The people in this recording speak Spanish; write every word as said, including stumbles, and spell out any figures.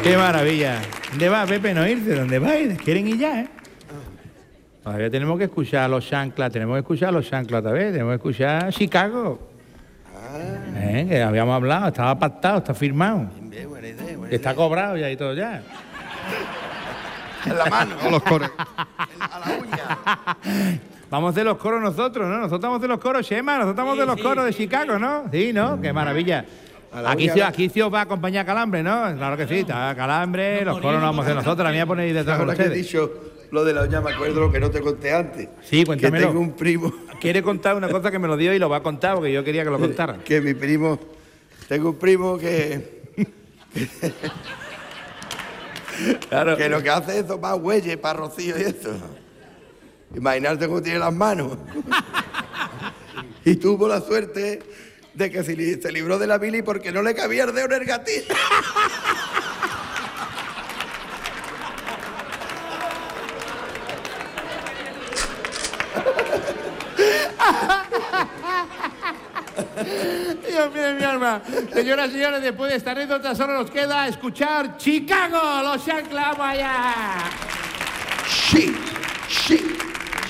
Qué maravilla. ¿Dónde va, Pepe? No irse, ¿dónde va? Quieren ir ya, ¿eh? Todavía tenemos que escuchar a los chanclas, tenemos que escuchar a los chanclas otra vez, tenemos que escuchar a Chicago. Ah. ¿Eh? Que habíamos hablado, estaba pactado, está firmado. Bien, buena idea, buena Está idea. cobrado ya y todo ya. En la mano. A los coros. A la uña. Vamos a hacer los coros nosotros, ¿no? Nosotros vamos a hacer los coros, Chema, nosotros estamos Sí, de los sí, coros de sí, Chicago, sí. ¿no? Sí, ¿no? Qué maravilla. Aquí uña, sí, la- aquí sí os va a acompañar Calambre, ¿no? Claro que sí, está Calambre, No, los coros los vamos a hacer nosotros, la mía pone ahí detrás con Ahora que he ustedes. dicho lo de la uña, me acuerdo lo que no te conté antes. Sí, cuéntamelo. Que tengo un primo, Quiere contar una cosa que me lo dio y lo va a contar porque yo quería que lo contara. que mi primo, tengo un primo que, Claro. que lo que hace es tomar huelles para Rocío y eso. Imaginarte cómo tiene las manos. Y tuvo la suerte de que se, li- se libró de la mili porque no le cabía el dedo en el gatillo. Dios mío, mi alma. Señoras y señores, después de esta anécdota solo nos queda escuchar Chicago, los chanclas, vaya. Sí, sí.